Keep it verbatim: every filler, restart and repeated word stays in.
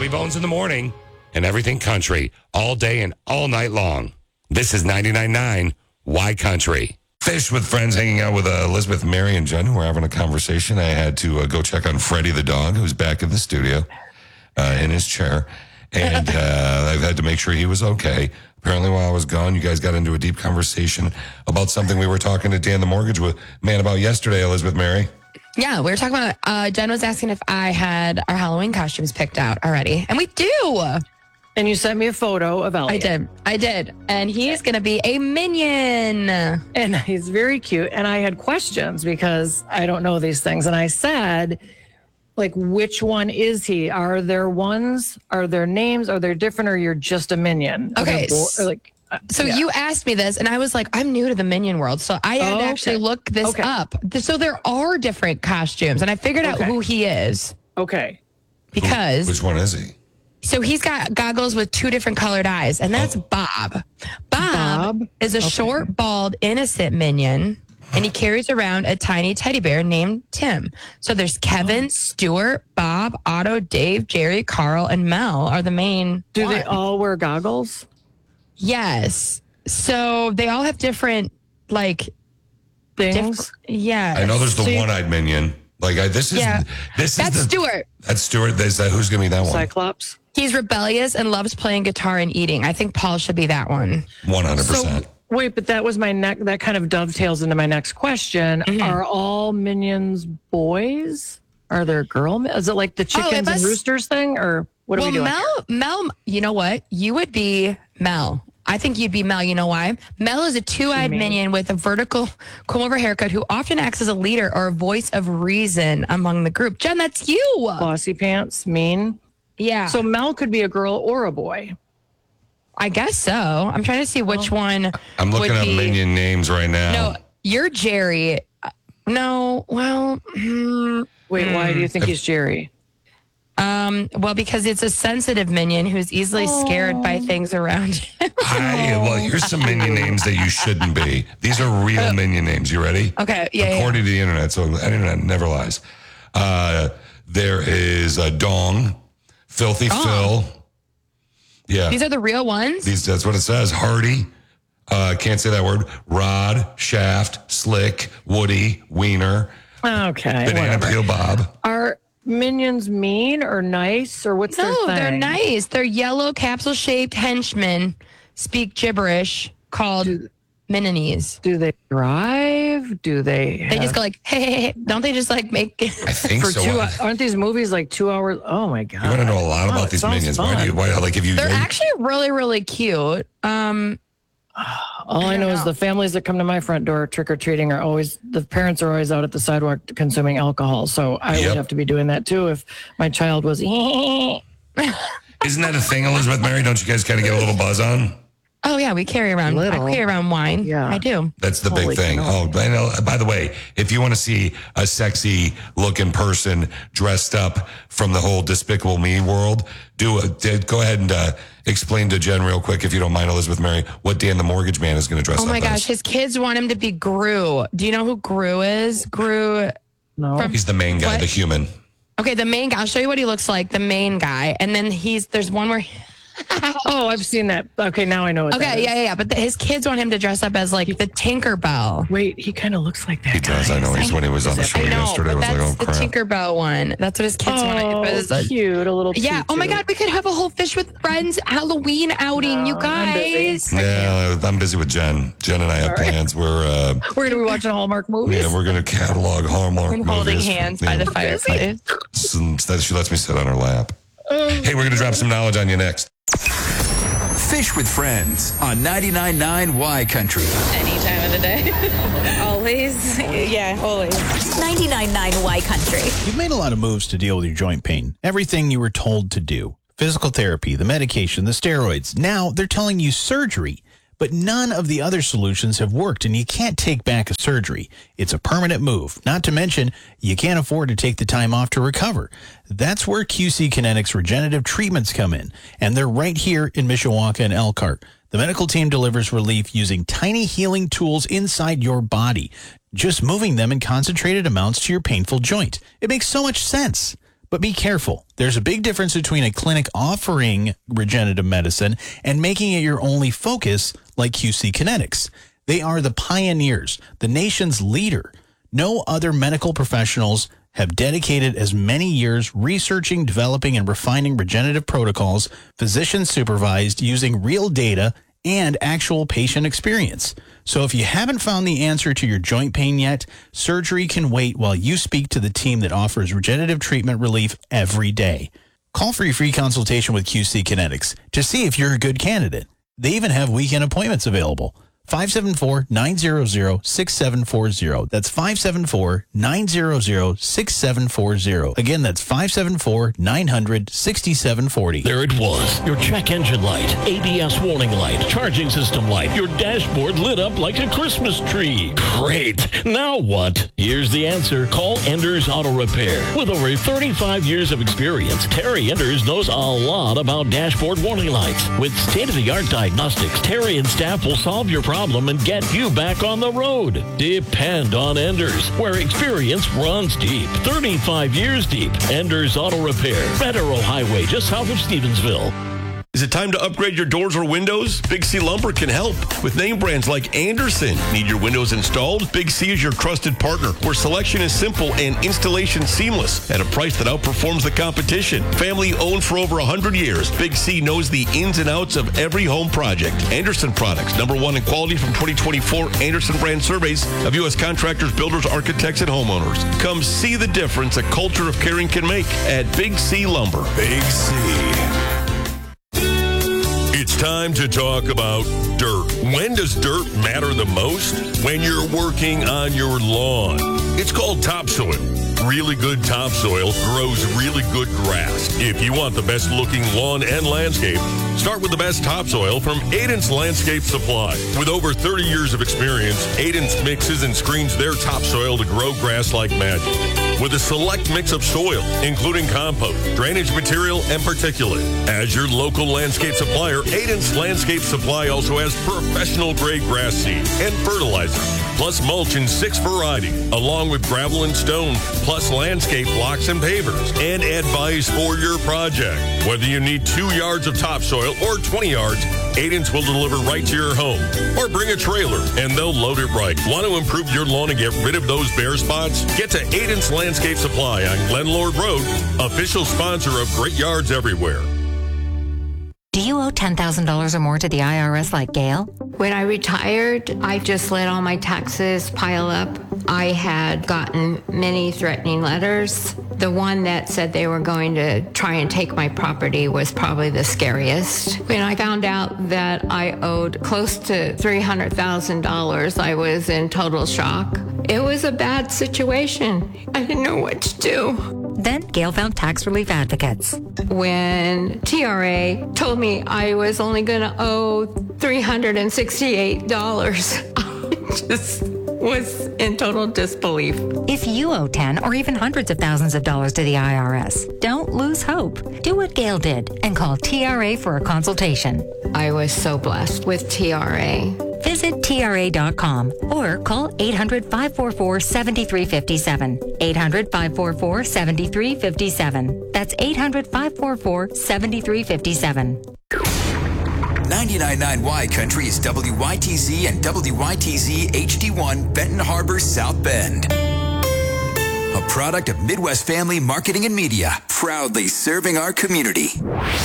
Bobby Bones in the morning and everything country all day and all night long. This is ninety-nine point nine Y Country. Fish with friends, hanging out with uh, Elizabeth, Mary, and Jen, who were having a conversation. I had to uh, go check on Freddie the dog, who's back in the studio uh, in his chair. And uh, I've had to make sure he was okay. Apparently, while I was gone, you guys got into a deep conversation about something we were talking to Dan the mortgage man about yesterday, Elizabeth, Mary. Yeah, we were talking about, uh, Jen was asking if I had our Halloween costumes picked out already. And we do. And you sent me a photo of Elliot. I did. I did. And he's going to be a minion. And he's very cute. And I had questions because I don't know these things. And I said, like, which one is he? Are there ones? Are there names? Are there different? Or you're just a minion? Okay. Bo- or like, uh, So yeah. you asked me this, and I was like, I'm new to the minion world. So I had Oh, to actually okay. look this Okay. up. So there are different costumes. And I figured out Okay. who he is Okay. because. Which one is he? So he's got goggles with two different colored eyes, and that's Oh. Bob. Bob. Bob? is a Okay. short, bald, innocent minion, and he carries around a tiny teddy bear named Tim. So there's Kevin, Stuart, Bob, Otto, Dave, Jerry, Carl, and Mel are the main. Do they one. all wear goggles? Yes. So they all have different, like, Things? diff- yeah. I know there's the So you- one-eyed minion. Like, I, this is Yeah. this That's is the, Stuart. That's Stuart. Is that, who's going to be that one? Cyclops? He's rebellious and loves playing guitar and eating. I think Paul should be that one. one hundred percent. So, wait, but that was my neck. That kind of dovetails into my next question. Mm-hmm. Are all minions boys? Are there girl? mi- Is it like the chickens and must- roosters thing, or what are well, we doing? Mel, Mel, you know what? You would be Mel. I think you'd be Mel. You know why? Mel is a two-eyed mean? minion with a vertical comb-over haircut who often acts as a leader or a voice of reason among the group. Jen, that's you. Bossy pants, mean. Yeah. So Mel could be a girl or a boy. I guess so. I'm trying to see which one. I'm looking would up be, minion names right now. No, you're Jerry. Uh, No, well, hmm, Wait, why do you think he's Jerry? um, well, because it's a sensitive minion who's easily scared by things around him. Hi, well, here's some minion names that you shouldn't be. These are real minion names. You ready? Okay, yeah, yeah. According to the internet, so the internet never lies. Uh, there is a Dong, Filthy Dong. Phil. Yeah, These are the real ones. these, that's what it says. Hardy, uh, can't say that word. Rod, Shaft, Slick, Woody, Wiener, Okay, Banana whatever. Peel Bob. Are minions mean or nice or what's their No, thing? they're nice. They're yellow capsule-shaped henchmen speak gibberish called Minions. Do they drive? Do they? They have- just go like, hey, hey, hey. Don't they just like make I think for so. two. Uh, Aren't these movies like two hours? Oh my god! you want to know a lot Oh, about it these sounds minions? Why do you? fun. Why, like, if you? They're you- actually really, really cute. Um, All I, know, know. is the families that come to my front door trick or treating are always the parents are always out at the sidewalk consuming alcohol. So I Yep. would have to be doing that too if my child was. Isn't that a thing, Elizabeth Mary? Don't you guys kind of get a little buzz on? oh yeah, we carry around. Little. I carry around wine. Yeah. I do. That's the Holy big thing. cannoli. Oh, I know. By the way, if you want to see a sexy looking person dressed up from the whole Despicable Me world, do a, did- go ahead and uh, explain to Jen real quick, if you don't mind, Elizabeth Mary, what Dan the mortgage man is going to dress Oh up my as. gosh, his kids want him to be Gru. Do you know who Gru is? Gru. No. From- He's the main guy, What? the human. Okay, the main guy. I'll show you what he looks like. The main guy, and then he's there's one where. Oh, I've seen that. Okay, now I know what that Okay, is. yeah, yeah, yeah. But the, his kids want him to dress up as like the Tinkerbell. Wait, he kind of looks like that. He does. I know. He's when he was on the show I know, yesterday. I but was like, that's oh the crap. Tinkerbell one. That's what his kids Oh, want. But it's a- cute, a little. yeah. Oh my tutu. God, we could have a whole Fish with Friends Halloween outing, you No, I'm busy. guys. Yeah, I'm busy with Jen. Jen and I have plans. We're uh, We're gonna be watching Hallmark movies. yeah, we're going to catalog Hallmark I'm holding movies. hands Yeah. by the fireplace. Since that she lets me sit on her lap. Hey, we're going to drop some knowledge on you next. Fish with Friends on ninety-nine point nine Y Country. Any time of the day. Always. Yeah, always. ninety-nine point nine Y Country. You've made a lot of moves to deal with your joint pain. Everything you were told to do. Physical therapy, the medication, the steroids. Now they're telling you surgery. But none of the other solutions have worked, and you can't take back a surgery. It's a permanent move. Not to mention, you can't afford to take the time off to recover. That's where Q C Kinetics Regenerative Treatments come in, and they're right here in Mishawaka and Elkhart. The medical team delivers relief using tiny healing tools inside your body, just moving them in concentrated amounts to your painful joint. It makes so much sense. But be careful. There's a big difference between a clinic offering regenerative medicine and making it your only focus like Q C Kinetics. They are the pioneers, the nation's leader. No other medical professionals have dedicated as many years researching, developing, and refining regenerative protocols, physician supervised, using real data and actual patient experience. So if you haven't found the answer to your joint pain yet, surgery can wait while you speak to the team that offers regenerative treatment relief every day. Call for your free consultation with Q C Kinetics to see if you're a good candidate. They even have weekend appointments available. five seven four, nine zero zero, six seven four zero. That's five seven four, nine zero zero, six seven four zero. Again, that's five seven four, nine hundred, sixty-seven forty. There it was. Your check engine light, A B S warning light, charging system light, your dashboard lit up like a Christmas tree. Great. Now what? Here's the answer. Call Enders Auto Repair. With over thirty-five years of experience, Terry Enders knows a lot about dashboard warning lights. With state-of-the-art diagnostics, Terry and staff will solve your problem problem and get you back on the road. Depend on Enders, where experience runs deep. thirty-five years deep. Enders Auto Repair. Federal Highway, just south of Stevensville. Is it time to upgrade your doors or windows? Big C Lumber can help. With name brands like Anderson. Need your windows installed? Big C is your trusted partner, where selection is simple and installation seamless at a price that outperforms the competition. Family owned for over one hundred years, Big C knows the ins and outs of every home project. Anderson Products, number one in quality from twenty twenty-four Anderson brand surveys of U S contractors, builders, architects, and homeowners. Come see the difference a culture of caring can make at Big C Lumber. Big C. It's time to talk about dirt. When does dirt matter the most? When you're working on your lawn. It's called topsoil. Really good topsoil grows really good grass. If you want the best looking lawn and landscape, start with the best topsoil from Aiden's Landscape Supply. With over thirty years of experience, Aiden's mixes and screens their topsoil to grow grass like magic. With a select mix of soil, including compost, drainage material, and particulate. As your local landscape supplier, Aiden's Landscape Supply also has professional-grade grass seed and fertilizer, plus mulch in six varieties, along with gravel and stone, plus landscape blocks and pavers, and advice for your project. Whether you need two yards of topsoil or twenty yards, Aiden's will deliver right to your home. Or bring a trailer, and they'll load it right. Want to improve your lawn and get rid of those bare spots? Get to Aiden's Landscape Supply on Glen Lord Road, official sponsor of Great Yards Everywhere. Do you owe ten thousand dollars or more to the I R S like Gail? When I retired, I just let all my taxes pile up. I had gotten many threatening letters. The one that said they were going to try and take my property was probably the scariest. When I found out that I owed close to three hundred thousand dollars, I was in total shock. It was a bad situation. I didn't know what to do. Then Gail found tax relief advocates. When T R A told me I was only going to owe three hundred sixty-eight dollars, I just was in total disbelief. If you owe ten or even hundreds of thousands of dollars to the I R S, don't lose hope. Do what Gail did and call T R A for a consultation. I was so blessed with T R A. Visit T R A dot com or call eight hundred, five four four, seven three five seven. eight hundred, five four four, seven three five seven. That's eight hundred, five four four, seven three five seven. ninety-nine point nine Y Country is W Y T Z and W Y T Z H D one Benton Harbor, South Bend. A product of Midwest Family Marketing and Media, proudly serving our community.